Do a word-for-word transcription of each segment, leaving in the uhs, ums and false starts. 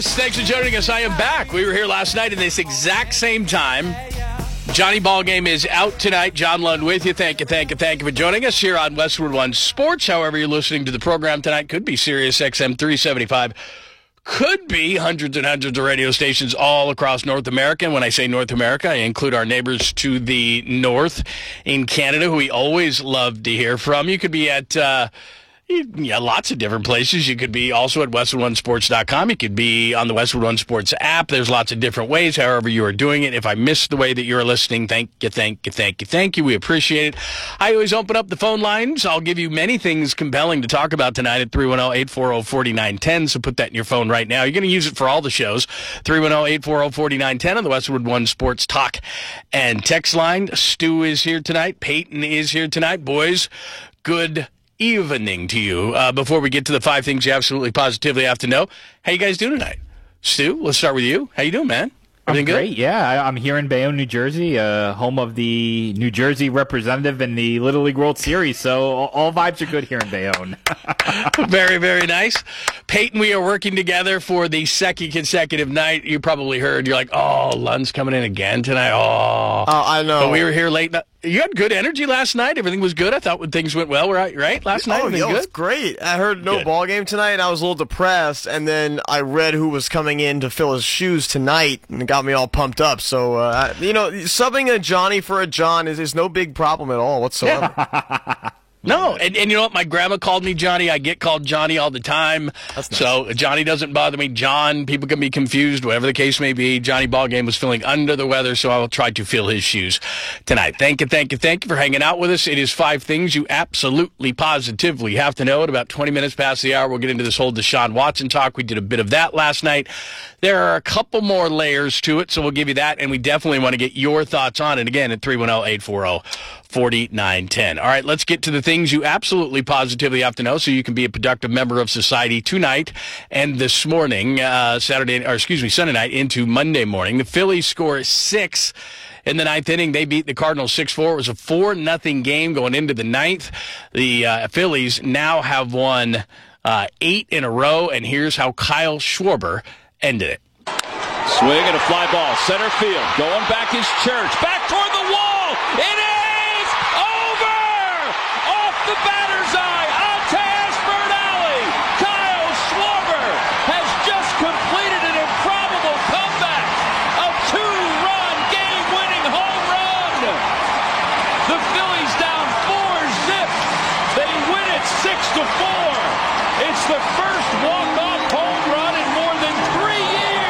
Yes, thanks for joining us. I am back. We were here last night at this exact same time. Johnny Ballgame is out tonight. John Lund with you. Thank you, thank you, thank you for joining us here on Westwood One Sports. However you're listening to the program tonight, could be Sirius X M three seventy-five. Could be hundreds and hundreds of radio stations all across North America. And when I say North America, I include our neighbors to the north in Canada, who we always love to hear from. You could be at... Uh, Yeah, lots of different places. You could be also at westwood one sports dot com. You could be on the Westwood One Sports app. There's lots of different ways, however you are doing it. If I missed the way that you're listening, thank you, thank you, thank you, thank you. We appreciate it. I always open up the phone lines. I'll give you many things compelling to talk about tonight at three one zero, eight four zero, four nine one zero, so put that in your phone right now. You're going to use it for all the shows. three one zero, eight four zero, four nine one zero on the Westwood One Sports talk and text line. Stu is here tonight. Peyton is here tonight. Boys, good evening to you. Uh, before we get to the five things you absolutely positively have to know, how you guys doing tonight? Stu, let's start with you. How you doing, man? Everything I'm great, good? yeah. I, I'm here in Bayonne, New Jersey, uh, home of the New Jersey representative in the Little League World Series, so all, all vibes are good here in Bayonne. Very, very nice. Peyton, we are working together for the second consecutive night. You probably heard, you're like, oh, Lund's coming in again tonight. Oh, uh, I know. But we were here late. You had good energy last night. Everything was good. I thought when things went well, right? Right? Last night, oh, everything yo, good? It's great. I heard no Good. ball game tonight, and I was a little depressed. And then I read who was coming in to fill his shoes tonight, and it got me all pumped up. So, uh, you know, subbing a Johnny for a John is, is no big problem at all whatsoever. Yeah. No, and, and you know what? My grandma called me Johnny. I get called Johnny all the time. That's nice. So Johnny doesn't bother me. John, people can be confused, whatever the case may be. Johnny Ballgame was feeling under the weather, so I will try to fill his shoes tonight. Thank you, thank you, thank you for hanging out with us. It is five things you absolutely, positively have to know. At about twenty minutes past the hour, we'll get into this whole Deshaun Watson talk. We did a bit of that last night. There are a couple more layers to it, so we'll give you that, and we definitely want to get your thoughts on it. Again, at three one zero, eight four zero, four nine one zero. All right, let's get to the things you absolutely positively have to know so you can be a productive member of society tonight and this morning, uh, Saturday, or excuse me, Sunday night into Monday morning. The Phillies score six in the ninth inning. They beat the Cardinals six four. It was a four nothing game going into the ninth. The uh, Phillies now have won uh, eight in a row, and here's how Kyle Schwarber ended it. Swing and a fly ball, center field. Going back is Church. Back toward the wall. It is over! Off the batter's eye, onto Ashburn Alley. Kyle Schwarber has just completed an improbable comeback. A two-run game-winning home run. The Phillies down four zip. They win it six to four. It's the first walk-off home run in more than three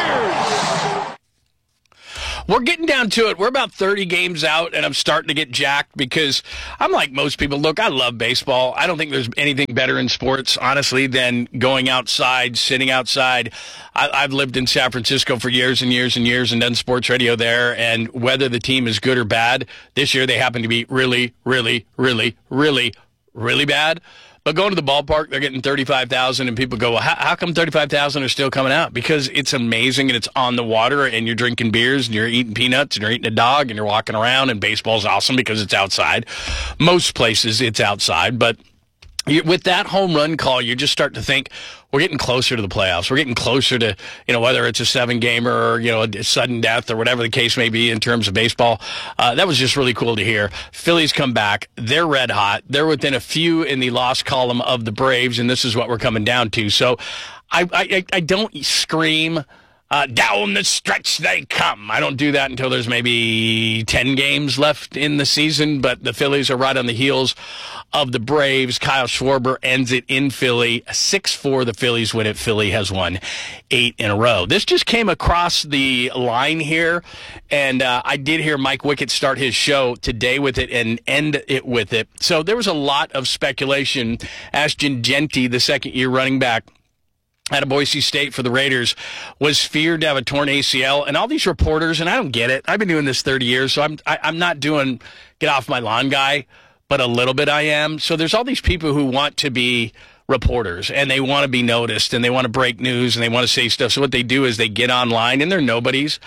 years. We're getting down to it. We're about thirty games out, and I'm starting to get jacked because I'm like most people. Look, I love baseball. I don't think there's anything better in sports, honestly, than going outside, sitting outside. I, I've lived in San Francisco for years and years and years and done sports radio there, and whether the team is good or bad, this year they happen to be really, really, really, really, really bad. But going to the ballpark, they're getting thirty-five thousand, and people go, well, how, how come thirty-five thousand are still coming out? Because it's amazing, and it's on the water, and you're drinking beers, and you're eating peanuts, and you're eating a dog, and you're walking around, and baseball's awesome because it's outside. Most places it's outside, but you, with that home run call, you just start to think, we're getting closer to the playoffs. We're getting closer to, you know, whether it's a seven-gamer or, you know, a sudden death or whatever the case may be in terms of baseball. Uh, that was just really cool to hear. Phillies come back. They're red hot. They're within a few in the loss column of the Braves, and this is what we're coming down to. So I, I, I don't scream, Uh, down the stretch they come. I don't do that until there's maybe ten games left in the season, but the Phillies are right on the heels of the Braves. Kyle Schwarber ends it in Philly. six four, the Phillies win it. Philly has won eight in a row. This just came across the line here, and uh, I did hear Mike Wickett start his show today with it and end it with it. So there was a lot of speculation. Ashton Jeanty, the second-year running back out of Boise State for the Raiders, was feared to have a torn A C L. And all these reporters, and I don't get it. I've been doing this thirty years, so I'm I, I'm not doing get off my lawn guy, but a little bit I am. So there's all these people who want to be reporters, and they want to be noticed, and they want to break news, and they want to say stuff. So what they do is they get online, and they're nobodies,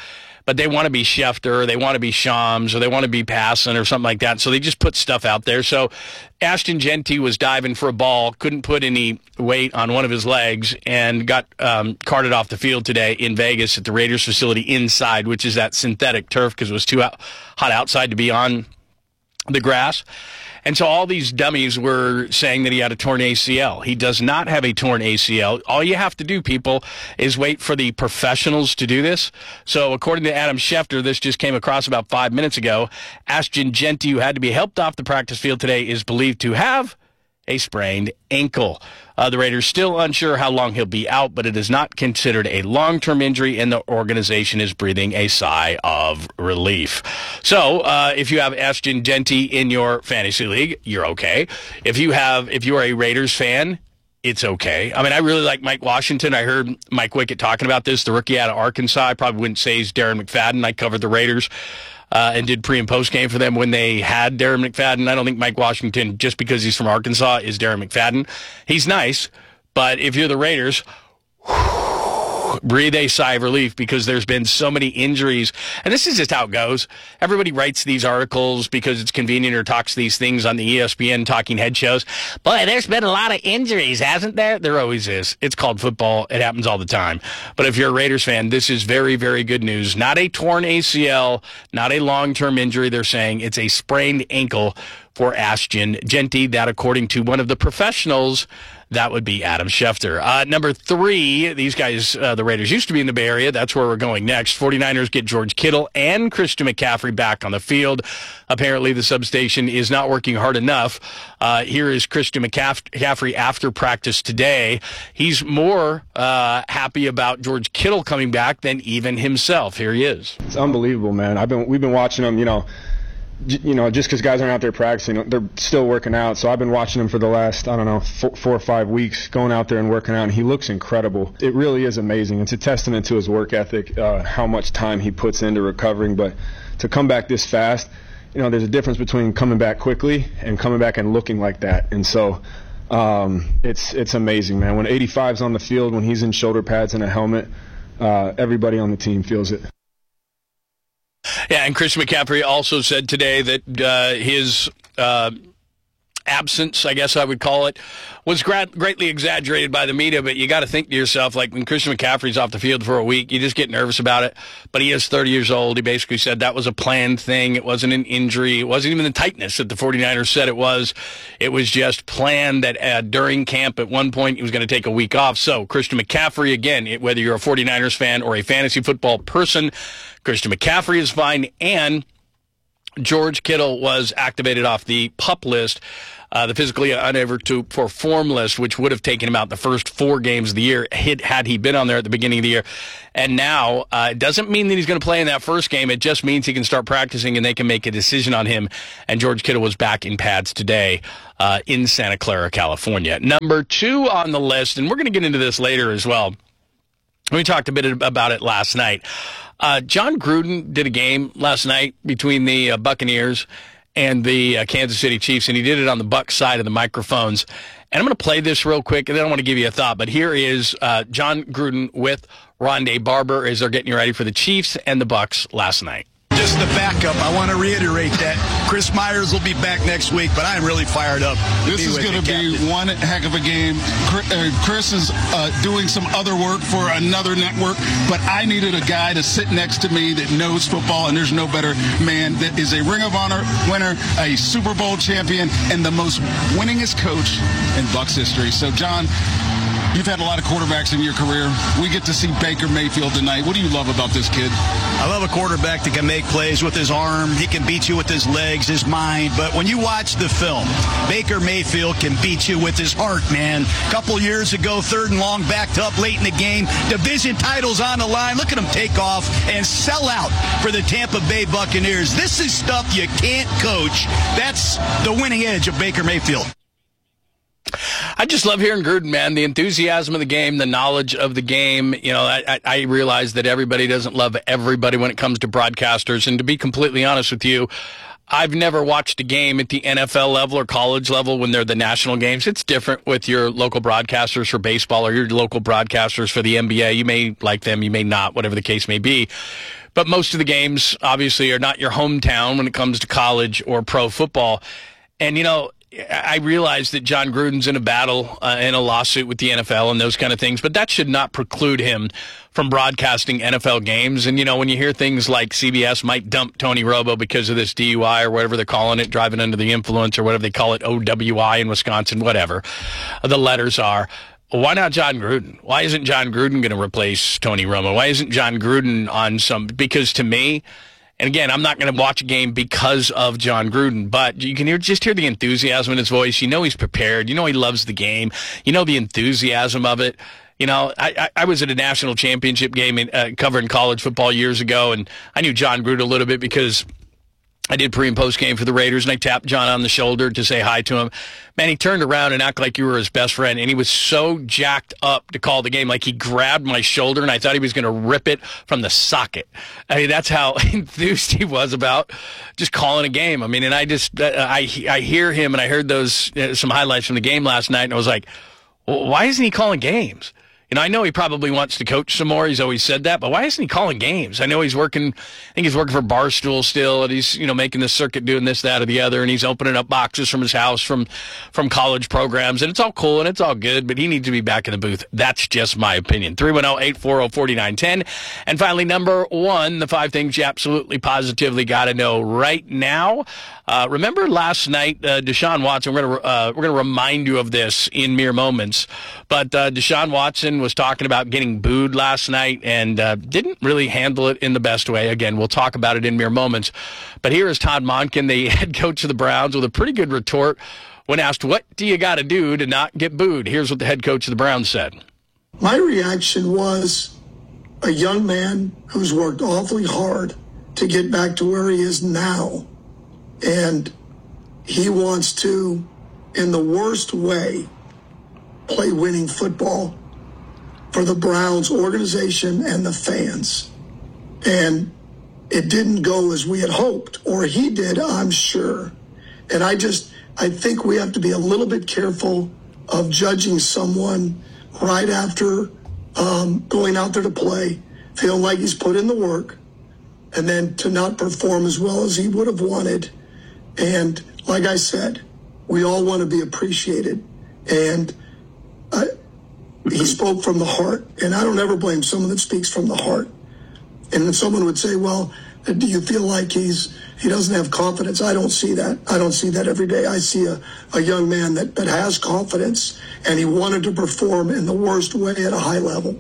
but they want to be Schefter, or they want to be Shams, or they want to be Passan or something like that. So they just put stuff out there. So Ashton Jeanty was diving for a ball, couldn't put any weight on one of his legs, and got um, carted off the field today in Vegas at the Raiders facility inside, which is that synthetic turf because it was too out- hot outside to be on the grass. And so all these dummies were saying that he had a torn A C L. He does not have a torn A C L. All you have to do, people, is wait for the professionals to do this. So according to Adam Schefter, this just came across about five minutes ago, Ashton Jeanty, who had to be helped off the practice field today, is believed to have a sprained ankle. Uh, the Raiders still unsure how long he'll be out, but it is not considered a long-term injury, and the organization is breathing a sigh of relief. So, uh, if you have Ashton Jeanty in your fantasy league, you're okay. If you have, if you are a Raiders fan, it's okay. I mean, I really like Mike Washington. I heard Mike Wickett talking about this, the rookie out of Arkansas. I probably wouldn't say he's Darren McFadden. I covered the Raiders Uh, and did pre- and post-game for them when they had Darren McFadden. I don't think Mike Washington, just because he's from Arkansas, is Darren McFadden. He's nice, but if you're the Raiders, breathe a sigh of relief because there's been so many injuries. And this is just how it goes. Everybody writes these articles because it's convenient or talks these things on the E S P N talking head shows. Boy, there's been a lot of injuries, hasn't there? There always is. It's called football. It happens all the time. But if you're a Raiders fan, this is very, very good news. Not a torn A C L, not a long-term injury. They're saying it's a sprained ankle for Ashton Jeanty. That, according to one of the professionals, that would be Adam Schefter. Uh, number three, these guys, uh, the Raiders used to be in the Bay Area. That's where we're going next. 49ers get George Kittle and Christian McCaffrey back on the field. Apparently, the substation is not working hard enough. Uh, here is Christian McCaffrey after practice today. He's more uh, happy about George Kittle coming back than even himself. Here he is. It's unbelievable, man. I've been, we've been watching him, you know, you know, just because guys aren't out there practicing, they're still working out. So I've been watching him for the last, I don't know, four, four or five weeks, going out there and working out, and he looks incredible. It really is amazing. It's a testament to his work ethic, uh, how much time he puts into recovering. But to come back this fast, you know, there's a difference between coming back quickly and coming back and looking like that. And so um, it's it's amazing, man. When eighty-five's on the field, when he's in shoulder pads and a helmet, uh, everybody on the team feels it. Yeah, and Christian McCaffrey also said today that uh, his uh, absence, I guess I would call it, was gra- greatly exaggerated by the media, but you got to think to yourself, like when Christian McCaffrey's off the field for a week, you just get nervous about it. But he is thirty years old. He basically said that was a planned thing. It wasn't an injury. It wasn't even the tightness that the 49ers said it was. It was just planned that uh, during camp at one point he was going to take a week off. So Christian McCaffrey, again, it, whether you're a 49ers fan or a fantasy football person, Christian McCaffrey is fine, and George Kittle was activated off the PUP list, uh, the physically unable to perform list, which would have taken him out the first four games of the year had he been on there at the beginning of the year. And now uh, it doesn't mean that he's going to play in that first game. It just means he can start practicing and they can make a decision on him. And George Kittle was back in pads today uh, in Santa Clara, California. Number two on the list, and we're going to get into this later as well. We talked a bit about it last night. Uh, John Gruden did a game last night between the uh, Buccaneers and the uh, Kansas City Chiefs, and he did it on the Bucs side of the microphones. And I'm going to play this real quick, and then I want to give you a thought. But here is uh, John Gruden with Rondé Barber as they're getting you ready for the Chiefs and the Bucs last night. Just the backup. I want to reiterate that Chris Myers will be back next week, but I'm really fired up. This is going to be one heck of a game. Chris is uh, doing some other work for another network, but I needed a guy to sit next to me that knows football, and there's no better man that is a Ring of Honor winner, a Super Bowl champion, and the most winningest coach in Bucs history. So, John, you've had a lot of quarterbacks in your career. We get to see Baker Mayfield tonight. What do you love about this kid? I love a quarterback that can make plays with his arm. He can beat you with his legs, his mind. But when you watch the film, Baker Mayfield can beat you with his heart, man. A couple years ago, third and long, backed up late in the game. Division titles on the line. Look at him take off and sell out for the Tampa Bay Buccaneers. This is stuff you can't coach. That's the winning edge of Baker Mayfield. I just love hearing Gruden, man. The enthusiasm of the game, the knowledge of the game. You know, I, I realize that everybody doesn't love everybody when it comes to broadcasters. And to be completely honest with you, I've never watched a game at the N F L level or college level when they're the national games. It's different with your local broadcasters for baseball or your local broadcasters for the N B A. You may like them, you may not, whatever the case may be. But most of the games, obviously, are not your hometown when it comes to college or pro football. And, you know, I realize that John Gruden's in a battle, uh, in a lawsuit with the N F L and those kind of things, but that should not preclude him from broadcasting N F L games. And, you know, when you hear things like C B S might dump Tony Romo because of this D U I or whatever they're calling it, driving under the influence or whatever they call it, O W I in Wisconsin, whatever the letters are. Why not John Gruden? Why isn't John Gruden going to replace Tony Romo? Why isn't John Gruden on some? Because to me, and again, I'm not going to watch a game because of John Gruden, but you can hear, just hear the enthusiasm in his voice. You know he's prepared. You know he loves the game. You know the enthusiasm of it. You know, I, I, I was at a national championship game in, uh, covering college football years ago, and I knew John Gruden a little bit because I did pre- and post-game for the Raiders, and I tapped John on the shoulder to say hi to him. Man, he turned around and acted like you were his best friend, and he was so jacked up to call the game. Like, he grabbed my shoulder, and I thought he was going to rip it from the socket. I mean, that's how enthused he was about just calling a game. I mean, and I just, I, I hear him, and I heard those, uh, some highlights from the game last night, and I was like, well, why isn't he calling games? You know, I know he probably wants to coach some more. He's always said that, but why isn't he calling games? I know he's working, I think he's working for Barstool still, and he's, you know, making the circuit doing this, that, or the other, and he's opening up boxes from his house from, from college programs, and it's all cool and it's all good, but he needs to be back in the booth. That's just my opinion. three one zero, eight four zero, four nine one zero. And finally, number one, the five things you absolutely positively got to know right now. Uh, remember last night, uh, Deshaun Watson, we're going to uh, we're going to remind you of this in mere moments, but uh, Deshaun Watson was talking about getting booed last night and uh, didn't really handle it in the best way. Again, we'll talk about it in mere moments. But here is Todd Monken, the head coach of the Browns, with a pretty good retort when asked, what do you got to do to not get booed? Here's what the head coach of the Browns said. My reaction was a young man who's worked awfully hard to get back to where he is now. And he wants to, in the worst way, play winning football for the Browns organization and the fans. And it didn't go as we had hoped, or he did, I'm sure. And I just, I think we have to be a little bit careful of judging someone right after um, going out there to play, feeling like he's put in the work, and then to not perform as well as he would have wanted. And like I said, we all want to be appreciated. And I, he spoke from the heart. And I don't ever blame someone that speaks from the heart. And then someone would say, well, do you feel like he's he doesn't have confidence? I don't see that. I don't see that every day. I see a, a young man that, that has confidence, and he wanted to perform in the worst way at a high level.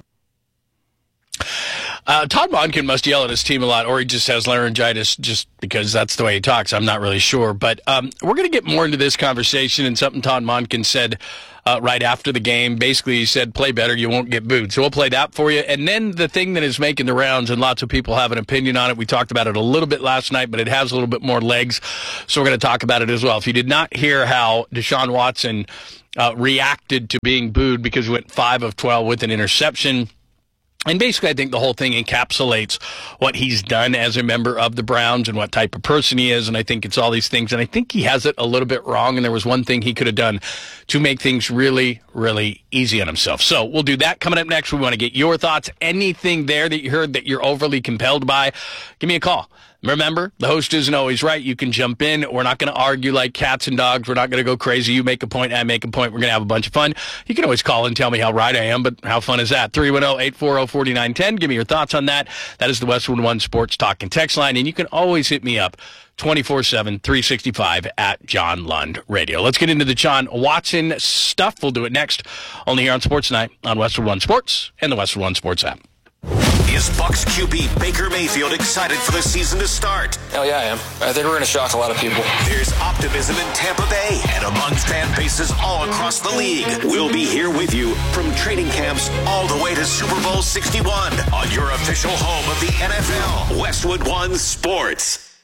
Uh, Todd Monken must yell at his team a lot, or he just has laryngitis just because that's the way he talks. I'm not really sure. But um, we're going to get more into this conversation and something Todd Monken said uh, right after the game. Basically, he said, play better, you won't get booed. So we'll play that for you. And then the thing that is making the rounds, and lots of people have an opinion on it. We talked about it a little bit last night, but it has a little bit more legs. So we're going to talk about it as well. If you did not hear how Deshaun Watson uh, reacted to being booed because he went five of twelve with an interception, and basically, I think the whole thing encapsulates what he's done as a member of the Browns and what type of person he is. And I think it's all these things. And I think he has it a little bit wrong. And there was one thing he could have done to make things really, really easy on himself. So we'll do that coming up next. We want to get your thoughts. Anything there that you heard that you're overly compelled by, give me a call. Remember, the host isn't always right. You can jump in. We're not going to argue like cats and dogs. We're not going to go crazy. You make a point, I make a point. We're going to have a bunch of fun. You can always call and tell me how right I am, but how fun is that? three one zero, eight four zero, four nine one zero. Give me your thoughts on that. That is the Westwood One Sports Talk and Text line, and you can always hit me up twenty-four seven, three sixty-five at John Lund Radio. Let's get into the John Watson stuff. We'll do it next, only here on Sports Night on Westwood One Sports and the Westwood One Sports app. Is Bucs Q B Baker Mayfield excited for the season to start? Hell yeah, I am. I think we're going to shock a lot of people. There's optimism in Tampa Bay and among fan bases all across the league. We'll be here with you from training camps all the way to Super Bowl sixty-one on your official home of the N F L, Westwood One Sports.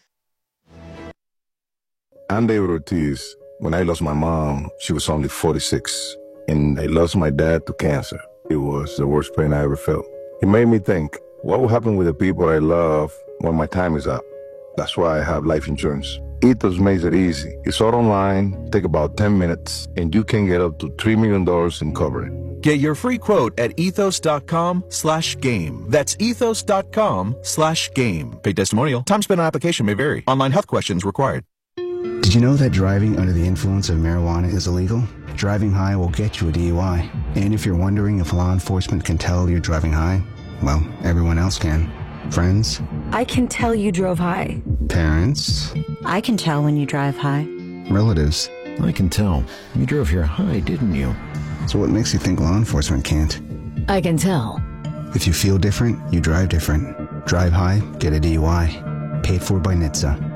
I'm David Ortiz. When I lost my mom, she was only forty-six, and I lost my dad to cancer. It was the worst pain I ever felt. It made me think, what will happen with the people I love when my time is up? That's why I have life insurance. Ethos makes it easy. It's all online, take about ten minutes, and you can get up to three million dollars in coverage. Get your free quote at ethos.com slash game. That's ethos.com slash game. Paid testimonial. Time spent on application may vary. Online health questions required. Did you know that driving under the influence of marijuana is illegal? Driving high will get you a D U I. And if you're wondering if law enforcement can tell you're driving high, well, everyone else can. Friends? I can tell you drove high. Parents? I can tell when you drive high. Relatives? I can tell. You drove here high, didn't you? So what makes you think law enforcement can't? I can tell. If you feel different, you drive different. Drive high, get a D U I. Paid for by N H T S A.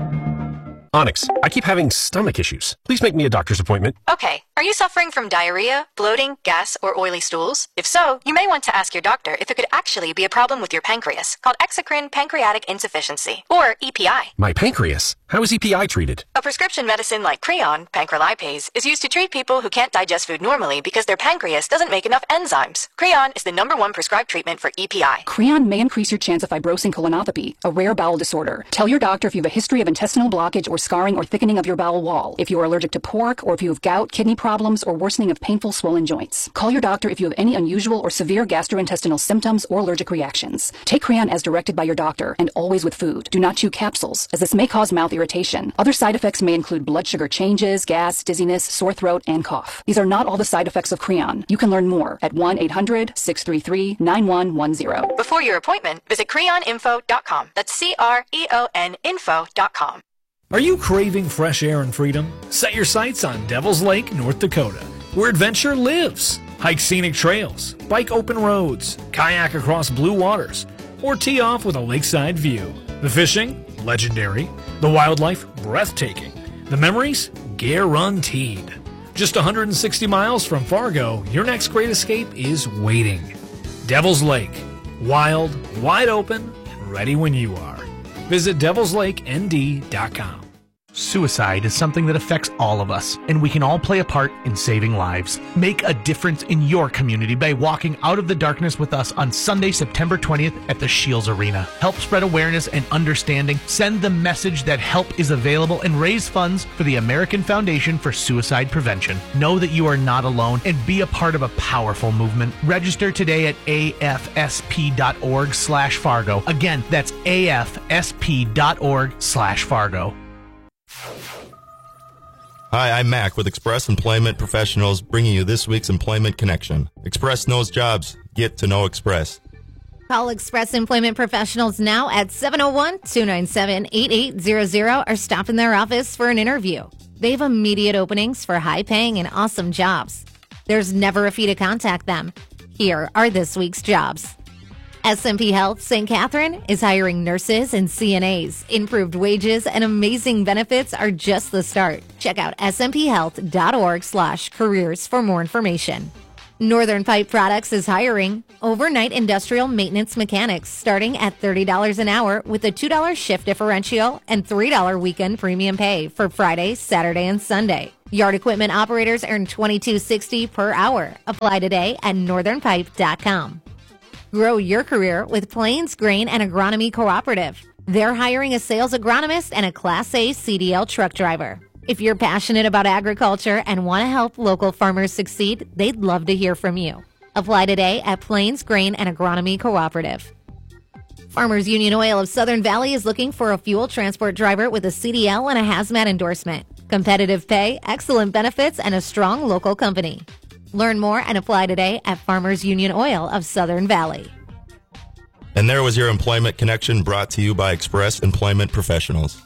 Onyx, I keep having stomach issues. Please make me a doctor's appointment. Okay. Are you suffering from diarrhea, bloating, gas, or oily stools? If so, you may want to ask your doctor if it could actually be a problem with your pancreas, called exocrine pancreatic insufficiency, or E P I. My pancreas? How is E P I treated? A prescription medicine like Creon, pancrelipase, is used to treat people who can't digest food normally because their pancreas doesn't make enough enzymes. Creon is the number one prescribed treatment for E P I. Creon may increase your chance of fibrosing colonopathy, a rare bowel disorder. Tell your doctor if you have a history of intestinal blockage or scarring or thickening of your bowel wall, if you are allergic to pork, or if you have gout, kidney problems, or worsening of painful swollen joints. Call your doctor if you have any unusual or severe gastrointestinal symptoms or allergic reactions. Take Creon as directed by your doctor, and always with food. Do not chew capsules, as this may cause mouth irritation. Other side effects may include blood sugar changes, gas, dizziness, sore throat, and cough. These are not all the side effects of Creon. You can learn more at one eight hundred, six three three, nine one one zero. Before your appointment, visit creon info dot com. That's C R E O N info dot com. Are you craving fresh air and freedom? Set your sights on Devil's Lake, North Dakota, where adventure lives. Hike scenic trails, bike open roads, kayak across blue waters, or tee off with a lakeside view. The fishing? Legendary. The wildlife? Breathtaking. The memories? Guaranteed. Just one hundred sixty miles from Fargo, your next great escape is waiting. Devil's Lake. Wild, wide open, and ready when you are. Visit devils lake n d dot com. Suicide is something that affects all of us, and we can all play a part in saving lives. Make a difference in your community by walking out of the darkness with us on Sunday, September twentieth at the Shields Arena. Help spread awareness and understanding, send the message that help is available, and raise funds for the American Foundation for Suicide Prevention. Know that you are not alone and be a part of a powerful movement. Register today at a f s p dot org slash Fargo. Again, that's a f s p dot org slash Fargo. Hi, I'm Mac with Express Employment Professionals, bringing you this week's Employment Connection. Express knows jobs. Get to know Express. Call Express Employment Professionals now at seven oh one, two nine seven, eight eight zero zero or stop in their office for an interview. They have immediate openings for high-paying and awesome jobs. There's never a fee to contact them. Here are this week's jobs. S and P Health Saint Catherine is hiring nurses and C N As. Improved wages and amazing benefits are just the start. Check out s m p health dot org slash careers for more information. Northern Pipe Products is hiring overnight industrial maintenance mechanics starting at thirty dollars an hour with a two dollars shift differential and three dollars weekend premium pay for Friday, Saturday, and Sunday. Yard equipment operators earn twenty-two sixty per hour. Apply today at northern pipe dot com. Grow your career with Plains Grain and Agronomy Cooperative. They're hiring a sales agronomist and a Class A C D L truck driver. If you're passionate about agriculture and want to help local farmers succeed, they'd love to hear from you. Apply today at Plains Grain and Agronomy Cooperative. Farmers Union Oil of Southern Valley is looking for a fuel transport driver with a C D L and a hazmat endorsement. Competitive pay, excellent benefits, and a strong local company. Learn more and apply today at Farmers Union Oil of Southern Valley. And there was your Employment Connection brought to you by Express Employment Professionals.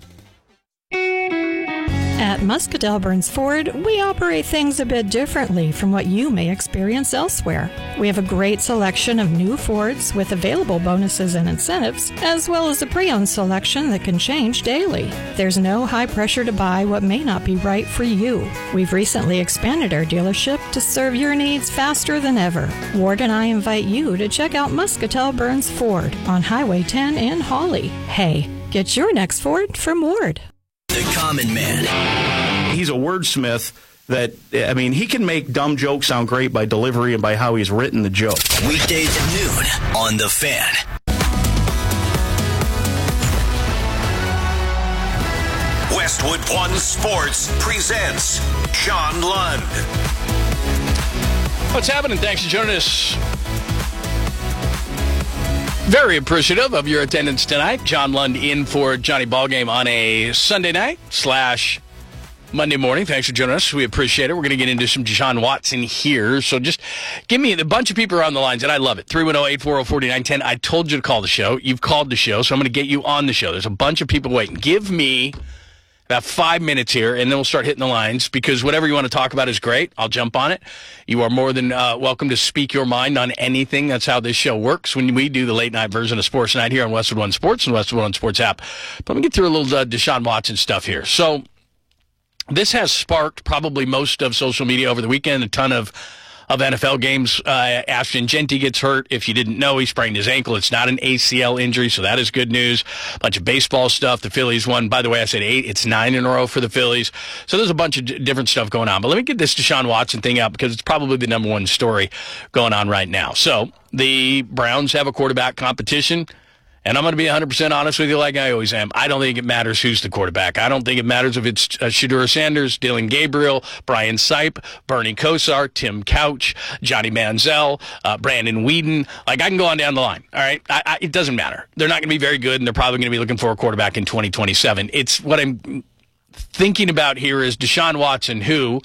At Muscatell Burns Ford, we operate things a bit differently from what you may experience elsewhere. We have a great selection of new Fords with available bonuses and incentives, as well as a pre-owned selection that can change daily. There's no high pressure to buy what may not be right for you. We've recently expanded our dealership to serve your needs faster than ever. Ward and I invite you to check out Muscatell Burns Ford on Highway ten in Hawley. Hey, get your next Ford from Ward. The Common Man. He's a wordsmith that, I mean, he can make dumb jokes sound great by delivery and by how he's written the joke. Weekdays at noon on The Fan. Westwood One Sports presents John Lund. What's happening? Thanks for joining us. Very appreciative of your attendance tonight. John Lund in for Johnny Ballgame on a Sunday night slash Monday morning. Thanks for joining us. We appreciate it. We're going to get into some Deshaun Watson here. So just give me a bunch of people are on the lines, and I love it. three one zero, eight four zero, four nine one zero. I told you to call the show. You've called the show, so I'm going to get you on the show. There's a bunch of people waiting. Give me about five minutes here, and then we'll start hitting the lines, because whatever you want to talk about is great. I'll jump on it. You are more than uh, welcome to speak your mind on anything. That's how this show works when we do the late-night version of Sports Night here on Westwood One Sports and Westwood One Sports app. But let me get through a little uh, Deshaun Watson stuff here. So this has sparked probably most of social media over the weekend, a ton of of N F L games. Uh, Ashton Jeanty gets hurt. If you didn't know, he sprained his ankle. It's not an A C L injury, so that is good news. A bunch of baseball stuff. The Phillies won. By the way, I said eight. It's nine in a row for the Phillies. So there's a bunch of d- different stuff going on. But let me get this Deshaun Watson thing out, because it's probably the number one story going on right now. So the Browns have a quarterback competition. And I'm going to be one hundred percent honest with you, like I always am. I don't think it matters who's the quarterback. I don't think it matters if it's uh, Shedeur Sanders, Dylan Gabriel, Brian Sipe, Bernie Kosar, Tim Couch, Johnny Manziel, uh, Brandon Whedon. Like, I can go on down the line, all right? I, I, it doesn't matter. They're not going to be very good, and they're probably going to be looking for a quarterback in twenty twenty-seven. It's what I'm thinking about here is Deshaun Watson, who,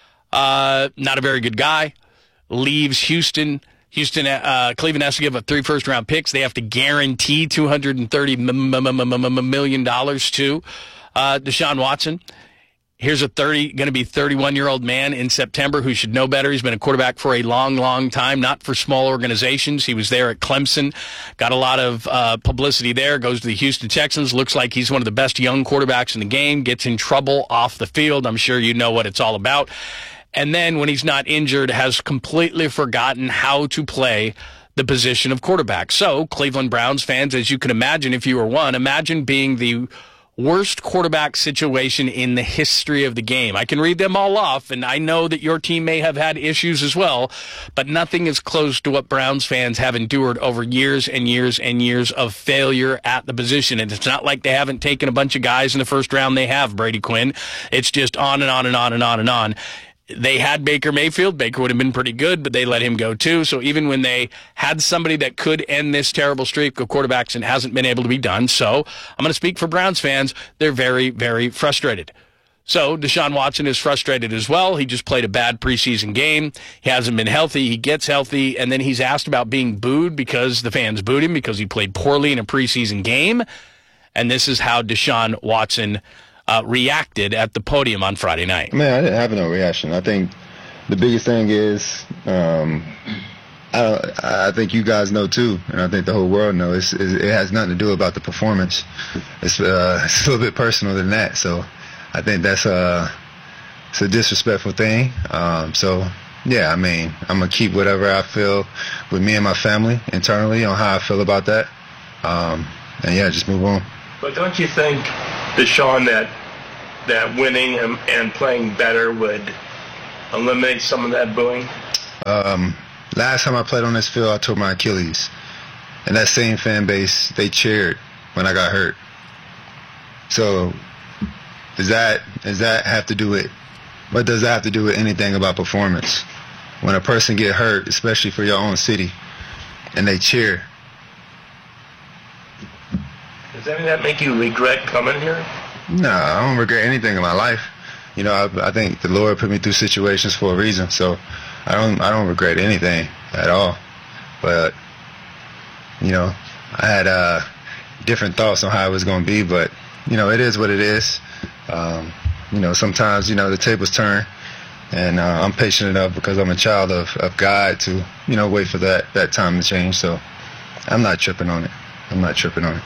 uh, not a very good guy, leaves Houston. Houston, uh, Cleveland has to give up three first-round picks. They have to guarantee two hundred thirty million dollars to uh, Deshaun Watson. Here's a thirty, going to be thirty-one-year-old man in September who should know better. He's been a quarterback for a long, long time, not for small organizations. He was there at Clemson, got a lot of uh, publicity there, goes to the Houston Texans, looks like he's one of the best young quarterbacks in the game, gets in trouble off the field. I'm sure you know what it's all about. And then when he's not injured, has completely forgotten how to play the position of quarterback. So Cleveland Browns fans, as you can imagine, if you were one, imagine being the worst quarterback situation in the history of the game. I can read them all off, and I know that your team may have had issues as well, but nothing is close to what Browns fans have endured over years and years and years of failure at the position. And it's not like they haven't taken a bunch of guys in the first round. They have, Brady Quinn. It's just on and on and on and on and on. They had Baker Mayfield. Baker would have been pretty good, but they let him go too. So even when they had somebody that could end this terrible streak of quarterbacks, and hasn't been able to be done. So I'm going to speak for Browns fans. They're very, very frustrated. So Deshaun Watson is frustrated as well. He just played a bad preseason game. He hasn't been healthy. He gets healthy, and then he's asked about being booed because the fans booed him because he played poorly in a preseason game. And this is how Deshaun Watson Uh, reacted at the podium on Friday night. Man, I didn't have no reaction. I think the biggest thing is, um, I, I think you guys know too, and I think the whole world knows, it's, it has nothing to do about the performance. It's, uh, it's a little bit personal than that. So I think that's a, it's a disrespectful thing. Um, so, yeah, I mean, I'm going to keep whatever I feel with me and my family internally on how I feel about that. Um, and, yeah, just move on. But don't you think, Deshaun, that that winning and, and playing better would eliminate some of that booing? Um, last time I played on this field, I tore my Achilles. And that same fan base, they cheered when I got hurt. So does that does that have to do with, what does that have to do with anything about performance? When a person get hurt, especially for your own city, and they cheer. Does any of that make you regret coming here? No, I don't regret anything in my life. You know, I, I think the Lord put me through situations for a reason, so I don't I don't regret anything at all. But, you know, I had uh, different thoughts on how it was going to be, but, you know, it is what it is. Um, you know, sometimes, you know, the tables turn, and uh, I'm patient enough because I'm a child of, of God to, you know, wait for that, that time to change. So I'm not tripping on it. I'm not tripping on it.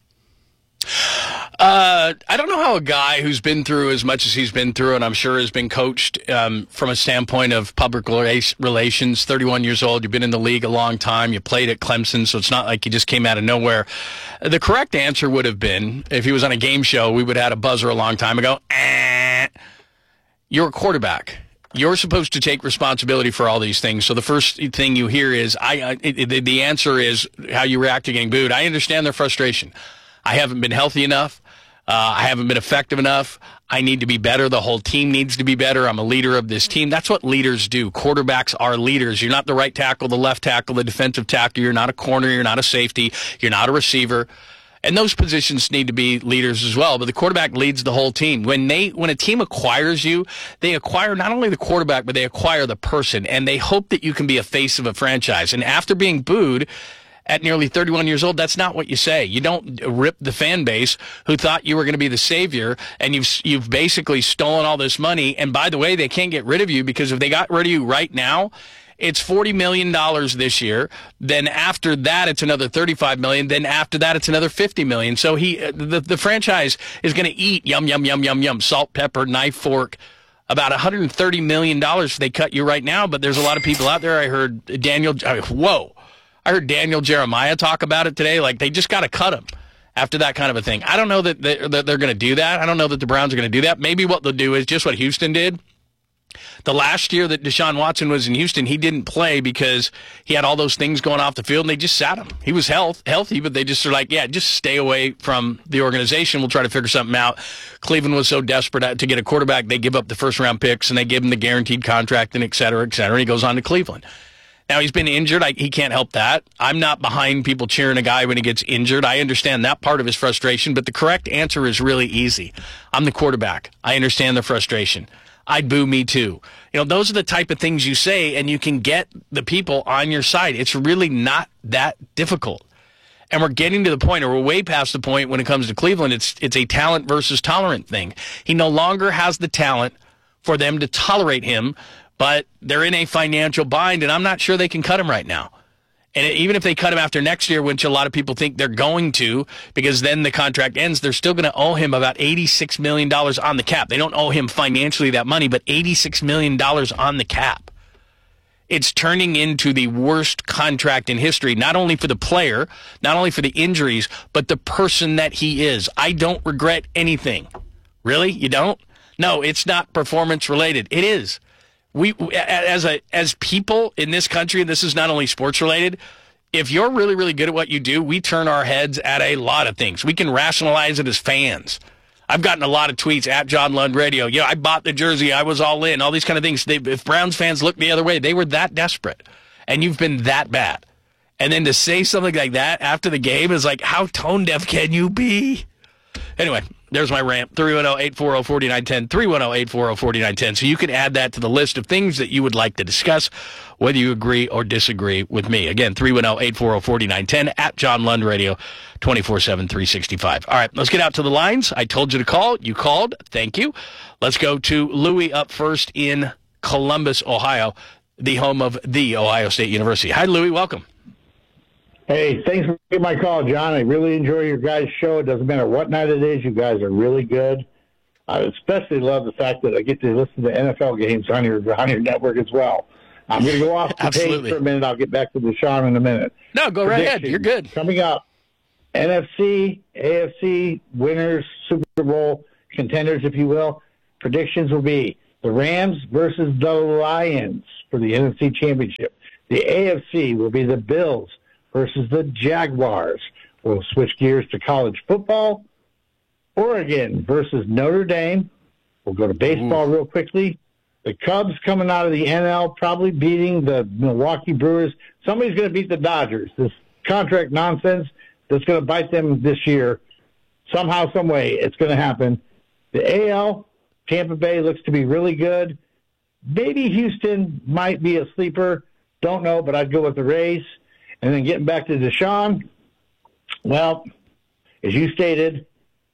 Uh, I don't know how a guy who's been through as much as he's been through, and I'm sure has been coached um, from a standpoint of public relations, thirty-one years old, you've been in the league a long time, you played at Clemson, so it's not like you just came out of nowhere. The correct answer would have been, if he was on a game show, we would have had a buzzer a long time ago. Eh, you're a quarterback. You're supposed to take responsibility for all these things. So the first thing you hear is, I, I it, the answer is how you react to getting booed. I understand their frustration. I haven't been healthy enough. Uh, I haven't been effective enough. I need to be better. The whole team needs to be better. I'm a leader of this team. That's what leaders do. Quarterbacks are leaders. You're not the right tackle, the left tackle, the defensive tackle. You're not a corner. You're not a safety. You're not a receiver. And those positions need to be leaders as well. But the quarterback leads the whole team. When they, when a team acquires you, they acquire not only the quarterback, but they acquire the person. And they hope that you can be a face of a franchise. And after being booed at nearly thirty-one years old, that's not what you say. You don't rip the fan base who thought you were going to be the savior, and you've you've basically stolen all this money. And by the way, they can't get rid of you, because if they got rid of you right now, it's forty million dollars this year. Then after that, it's another thirty-five million dollars. Then after that, it's another fifty million dollars. So he, the, the franchise is going to eat yum, yum, yum, yum, yum, salt, pepper, knife, fork, about one hundred thirty million dollars if they cut you right now. But there's a lot of people out there. I heard Daniel, I mean, whoa. I heard Daniel Jeremiah talk about it today. Like, they just got to cut him after that kind of a thing. I don't know that they're, that they're going to do that. I don't know that the Browns are going to do that. Maybe what they'll do is just what Houston did. The last year that Deshaun Watson was in Houston, he didn't play because he had all those things going off the field, and they just sat him. He was health, healthy, but they just are like, yeah, just stay away from the organization. We'll try to figure something out. Cleveland was so desperate to get a quarterback, they give up the first-round picks, and they give him the guaranteed contract, and et cetera, et cetera. And he goes on to Cleveland. Now, he's been injured. I, he can't help that. I'm not behind people cheering a guy when he gets injured. I understand that part of his frustration, but the correct answer is really easy. I'm the quarterback. I understand the frustration. I'd boo me too. You know, those are the type of things you say, and you can get the people on your side. It's really not that difficult. And we're getting to the point, or we're way past the point when it comes to Cleveland. It's it's a talent versus tolerant thing. He no longer has the talent for them to tolerate him, but they're in a financial bind, and I'm not sure they can cut him right now. And even if they cut him after next year, which a lot of people think they're going to, because then the contract ends, they're still going to owe him about eighty-six million dollars on the cap. They don't owe him financially that money, but eighty-six million dollars on the cap. It's turning into the worst contract in history, not only for the player, not only for the injuries, but the person that he is. I don't regret anything. Really? You don't? No, it's not performance related. It is. We, as a as people in this country, and this is not only sports related, if you're really, really good at what you do, we turn our heads at a lot of things. We can rationalize it as fans. I've gotten a lot of tweets at John Lund Radio. You know, I bought the jersey. I was all in. All these kind of things. They, if Browns fans look the other way, they were that desperate. And you've been that bad. And then to say something like that after the game is like, how tone deaf can you be? Anyway, there's my rant. three one zero, eight four zero, four nine one zero. three one zero, eight four zero, four nine one zero. So you can add that to the list of things that you would like to discuss, whether you agree or disagree with me. Again, three one zero, eight four zero, four nine one zero at John Lund Radio, twenty-four seven, three sixty-five. All right, let's get out to the lines. I told you to call. You called. Thank you. Let's go to Louis up first in Columbus, Ohio, the home of the Ohio State University. Hi, Louis. Welcome. Hey, thanks for taking my call, John. I really enjoy your guys' show. It doesn't matter what night it is. You guys are really good. I especially love the fact that I get to listen to N F L games on your on your network as well. I'm going to go off the page for a minute. I'll get back to Deshaun in a minute. No, go right ahead. You're good. Coming up, N F C, A F C, winners, Super Bowl contenders, if you will. Predictions will be the Rams versus the Lions for the N F C Championship. The A F C will be the Bills versus the Jaguars. We'll switch gears to college football. Oregon versus Notre Dame. We'll go to baseball Ooh. real quickly. The Cubs coming out of the N L, probably beating the Milwaukee Brewers. Somebody's going to beat the Dodgers. This contract nonsense that's going to bite them this year. Somehow, some way, it's going to happen. The A L, Tampa Bay looks to be really good. Maybe Houston might be a sleeper. Don't know, but I'd go with the Rays. And then getting back to Deshaun, well, as you stated,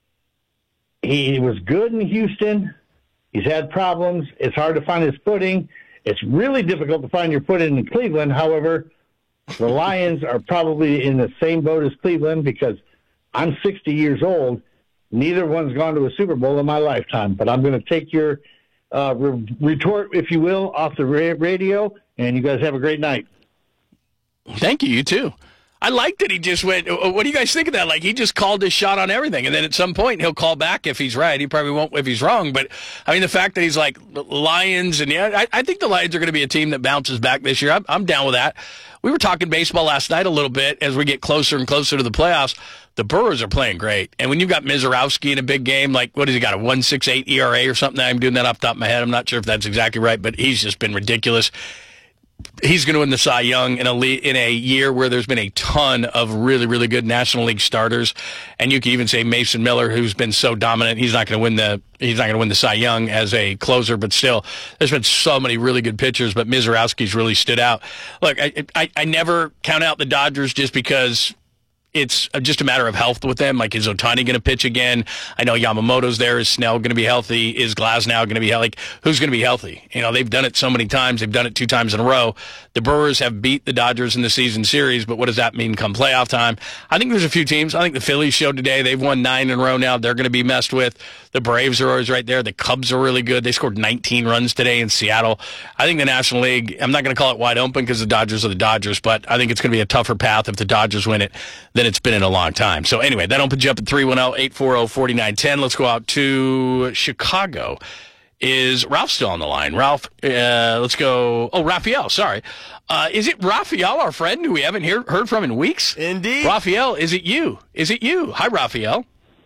he was good in Houston. He's had problems. It's hard to find his footing. It's really difficult to find your footing in Cleveland. However, the Lions are probably in the same boat as Cleveland because I'm sixty years old. Neither one's gone to a Super Bowl in my lifetime. But I'm going to take your uh, re- retort, if you will, off the ra- radio, and you guys have a great night. Thank you. You too. I I like that he just went, what do you guys think of that? Like, he just called his shot on everything. And then at some point, he'll call back if he's right. He probably won't if he's wrong. But, I mean, the fact that he's like, Lions, and yeah, I, I think the Lions are going to be a team that bounces back this year. I'm, I'm down with that. We were talking baseball last night a little bit as we get closer and closer to the playoffs. The Brewers are playing great. And when you've got Mizorowski in a big game, like, what has he got, a one point six eight E R A or something? I'm doing that off the top of my head. I'm not sure if that's exactly right, but he's just been ridiculous. He's going to win the Cy Young in a le- in a year where there's been a ton of really, really good National League starters, and you can even say Mason Miller, who's been so dominant. He's not going to win the he's not going to win the Cy Young as a closer, but still, there's been so many really good pitchers. But Mizorowski's really stood out. Look, I, I I never count out the Dodgers just because it's just a matter of health with them. Like, is Ohtani going to pitch again? I know Yamamoto's there. Is Snell going to be healthy? Is Glasnow going to be healthy? Like, who's going to be healthy? You know, they've done it so many times. They've done it two times in a row. The Brewers have beat the Dodgers in the season series, but what does that mean come playoff time? I think there's a few teams. I think the Phillies showed today. They've won nine in a row now. They're going to be messed with. The Braves are always right there. The Cubs are really good. They scored nineteen runs today in Seattle. I think the National League, I'm not going to call it wide open because the Dodgers are the Dodgers, but I think it's going to be a tougher path if the Dodgers win it than it's been in a long time. So anyway, that opens you up at three one zero, eight four zero, four nine one zero. Let's go out to Chicago. Is Ralph still on the line? Ralph, uh, let's go. Oh, Raphael, sorry. Uh, is it Raphael, our friend, who we haven't hear, heard from in weeks? Indeed. Raphael, is it you? Is it you? Hi, Raphael.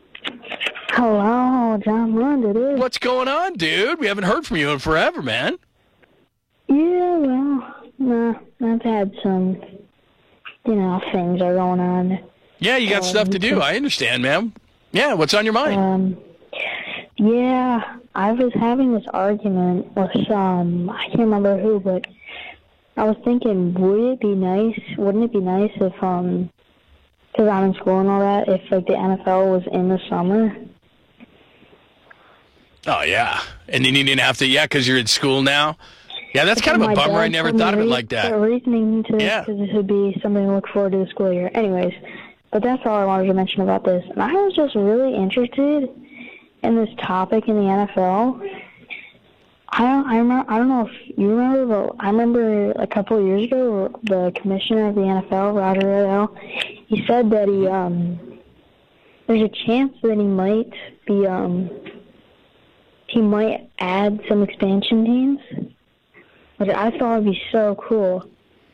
Hello, John Lund, it is. What's going on, dude? We haven't heard from you in forever, man. Yeah, well, nah, I've had some, you know, things are going on. Yeah, you got um, stuff to do. I understand, man. Yeah, what's on your mind? Um, yeah, I was having this argument with some, I can't remember who, but I was thinking, would it be nice, wouldn't it be nice if, um, because I'm in school and all that, if, like, the N F L was in the summer? Oh, yeah. And then you didn't have to, yeah, because you're in school now? Yeah, that's kind of a bummer. I never thought of it like that. The reasoning to yeah. because this would be something to look forward to the school year. Anyways, but that's all I wanted to mention about this. And I was just really interested in this topic in the N F L. I don't, I, remember, I don't know if you remember, but I remember a couple of years ago, the commissioner of the N F L, Roger Goodell, he said that he um, there's a chance that he might be um, he might add some expansion teams, which I thought would be so cool.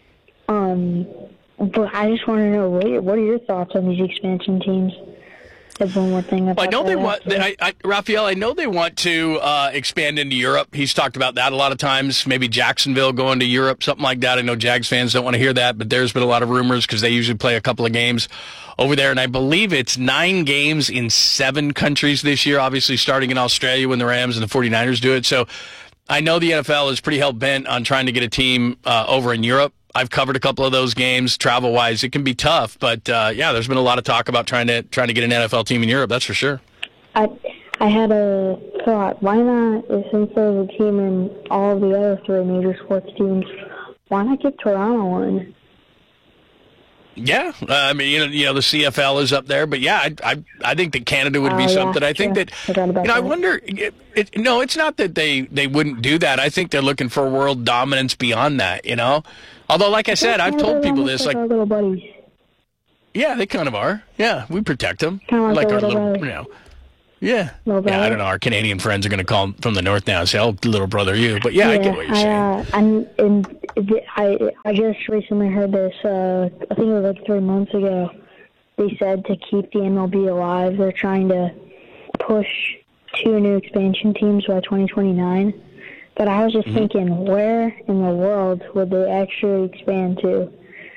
Um, but I just want to know, what are, what are your thoughts on these expansion teams? That's one more thing. Well, I know they want, they, I, I, Raphael, I know they want to uh, expand into Europe. He's talked about that a lot of times, maybe Jacksonville going to Europe, something like that. I know Jags fans don't want to hear that, but there's been a lot of rumors because they usually play a couple of games over there, and I believe it's nine games in seven countries this year, obviously starting in Australia when the Rams and the forty-niners do it. So I know the N F L is pretty hell-bent on trying to get a team uh, over in Europe. I've covered a couple of those games travel-wise. It can be tough, but uh, yeah, there's been a lot of talk about trying to trying to get an N F L team in Europe. That's for sure. I I had a thought. Why not, since there's a team in all of the other three major sports teams, why not give Toronto one? Yeah, uh, I mean, you know, you know, the C F L is up there, but yeah, I, I, I think that Canada would be uh, something. Yeah, I think sure. that, I you know, that. I wonder. It, it, no, it's not that they, they wouldn't do that. I think they're looking for world dominance beyond that. You know, although, like I said, I've told people this, like, our little buddies. Yeah, they kind of are. Yeah, we protect them, kind of like, like our little, little, you know. Yeah, yeah. I don't know. Our Canadian friends are going to call from the north now and say, "Oh, little brother, you." But yeah, yeah I get what you're I, saying. Uh, and, and I I just recently heard this. Uh, I think it was like three months ago. They said to keep the M L B alive, they're trying to push two new expansion teams by twenty twenty-nine. But I was just mm-hmm. thinking, where in the world would they actually expand to?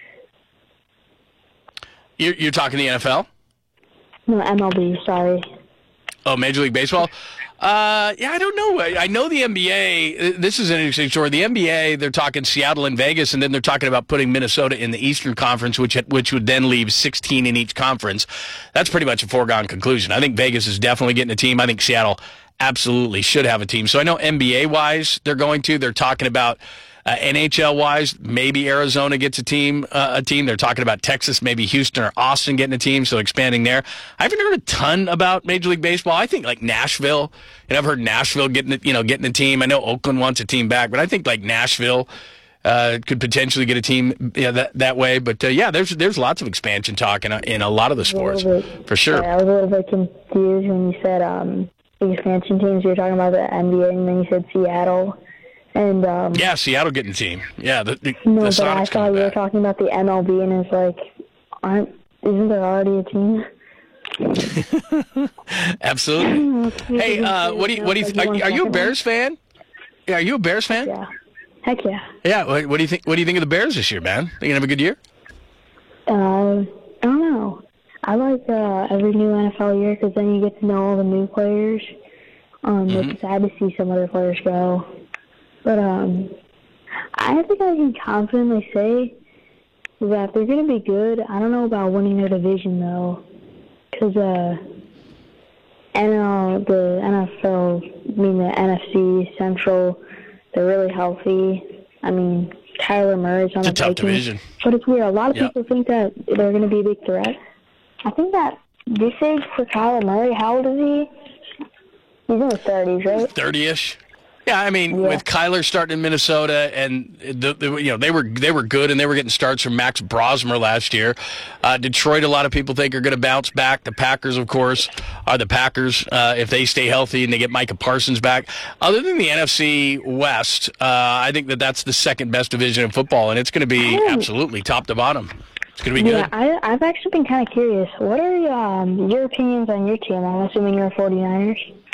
You're, you're talking the N F L? No, M L B. Sorry. Oh, Major League Baseball? Uh, yeah, I don't know. I, I know the N B A. This is an interesting story. The N B A, they're talking Seattle and Vegas, and then they're talking about putting Minnesota in the Eastern Conference, which which would then leave sixteen in each conference. That's pretty much a foregone conclusion. I think Vegas is definitely getting a team. I think Seattle absolutely should have a team. So I know N B A-wise, they're going to. They're talking about uh, N H L-wise, maybe Arizona gets a team. Uh, a team. They're talking about Texas, maybe Houston or Austin getting a team, so expanding there. I haven't heard a ton about Major League Baseball. I think like Nashville, and I've heard Nashville getting, you know, getting a team. I know Oakland wants a team back, but I think like Nashville uh, could potentially get a team yeah, that that way. But uh, yeah, there's there's lots of expansion talk in, in a lot of the sports bit, for sure. Yeah, I was a little bit confused when you said um, expansion teams. You were talking about the N B A, and then you said Seattle. And um, yeah, Seattle getting a team. Yeah, the, the, no, the but Sonics I thought you were talking about the M L B, and it's like, aren't isn't there already a team? Absolutely. Hey, uh, what do you what do you th- are, are you a Bears fan? Yeah, are you a Bears fan? Yeah. Heck yeah. Yeah. What, what do you think? What do you think of the Bears this year, man? They gonna have a good year? Uh, I don't know. I like uh, every new N F L year because then you get to know all the new players. Um, Mm-hmm. It's sad to see some other players go, but um, I think I can confidently say that they're gonna be good. I don't know about winning their division though, because uh, N L the N F L, I mean the N F C Central, they're really healthy. I mean, Kyler Murray's on It's a the tough Vikings. division. But it's weird. A lot of Yep. people think that they're going to be a big threat. I think that this age for Kyler Murray, how old is he? He's in his thirties, right? thirty-ish. Yeah, I mean, with Kyler starting in Minnesota, and the, the, you know they were they were good, and they were getting starts from Max Brosmer last year. Uh, Detroit, a lot of people think are going to bounce back. The Packers, of course, are the Packers uh, if they stay healthy and they get Micah Parsons back. Other than the N F C West, uh, I think that that's the second best division in football, and it's going to be absolutely top to bottom. It's going to be Yeah, good. I, I've actually been kind of curious. What are um, your opinions on your team? I'm assuming you're a forty-niners.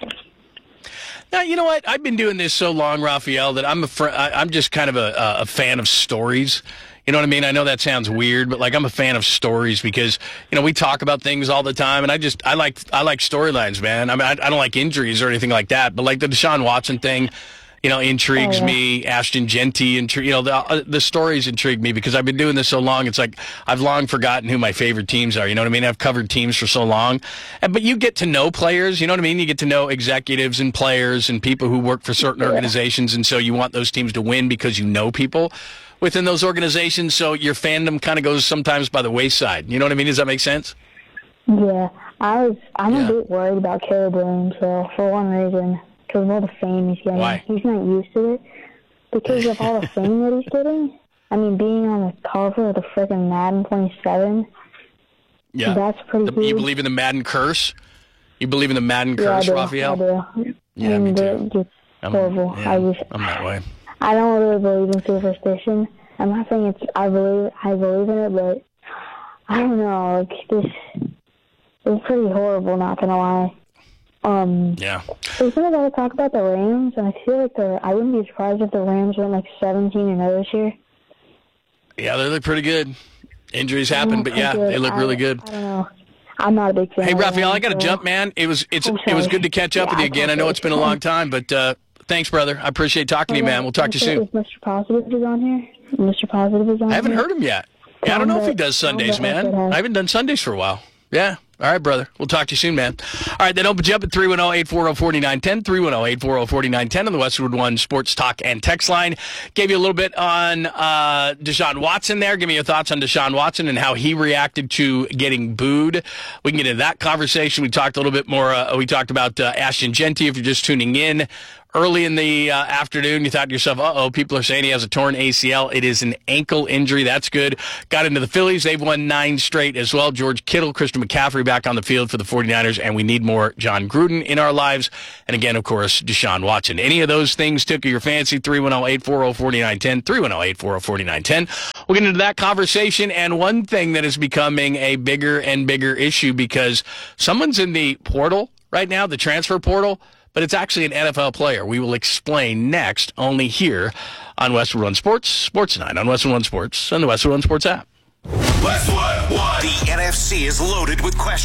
Now, you know what? I've been doing this so long, Raphael, that I'm a fr- I, I'm just kind of a, a fan of stories. You know what I mean? I know that sounds weird, but like I'm a fan of stories because you know we talk about things all the time, and I just I like I like storylines, man. I mean, I, I don't like injuries or anything like that, but like the Deshaun Watson thing, you know, intrigues Oh, yeah. me. Ashton Genty, intri- you know, the uh, the stories intrigue me because I've been doing this so long. It's like I've long forgotten who my favorite teams are. You know what I mean? I've covered teams for so long, and, but you get to know players. You know what I mean? You get to know executives and players and people who work for certain organizations, and so you want those teams to win because you know people within those organizations. So your fandom kind of goes sometimes by the wayside. You know what I mean? Does that make sense? Yeah, I was. I'm Yeah. a bit worried about Caleb Williams, though, for one reason, because of all the fame he's getting. Why? He's not used to it because of all the fame that he's getting. I mean, being on the cover of the freaking Madden twenty-seven. Yeah. That's pretty The- huge. You believe in the Madden curse? You believe in the Madden Yeah, I curse, do. Raphael? I do. Yeah, and me too. It's just I'm- horrible. yeah, I just, I'm that way. I don't really believe in superstition. I'm not saying it's. I believe. I believe in it, but I don't know. Like this, it's pretty horrible. Not gonna lie. Um, Yeah. So some of that talk about the Rams, and I feel like the. I wouldn't be surprised if the Rams went like seventeen and oh this year. Yeah, they look pretty good. Injuries happen, but yeah, Good. they look I- really good. I don't know. I'm not a big fan. Hey, of the Raphael, I Rams, got to so- jump, man. It was it's I'm it was sorry. good to catch up Yeah, with you I again. I know it's been a long time, but uh, thanks, brother. I appreciate talking to you, man. We'll talk to you soon. Is Mister Positive is on here? Mister Positive is on. I haven't here? heard him yet. Yeah, I don't know if he does Sundays, man. I haven't done Sundays for a while. Yeah. All right, brother. We'll talk to you soon, man. All right, then open you up at three one zero, eight four zero, four nine one zero, three one zero, eight four zero, four nine one zero on the Westwood One Sports Talk and Text line. Gave you a little bit on uh, Deshaun Watson there. Give me your thoughts on Deshaun Watson and how he reacted to getting booed. We can get into that conversation. We talked a little bit more. Uh, we talked about uh, Ashton Genty, if you're just tuning in. Early in the uh, afternoon, you thought to yourself, uh-oh, people are saying he has a torn A C L. It is an ankle injury. That's good. Got into the Phillies. They've won nine straight as well. George Kittle, Christian McCaffrey back on the field for the forty-niners, and we need more John Gruden in our lives. And again, of course, Deshaun Watson. Any of those things took your fancy? three one zero, eight four zero, four nine one zero, three one zero, eight four zero, four nine one zero. We'll get into that conversation. And one thing that is becoming a bigger and bigger issue because someone's in the portal right now, the transfer portal, but it's actually an N F L player. We will explain next, only here on Westwood One Sports, Sports Night on Westwood One Sports, and the Westwood One Sports app. Westwood One. The N F C is loaded with questions.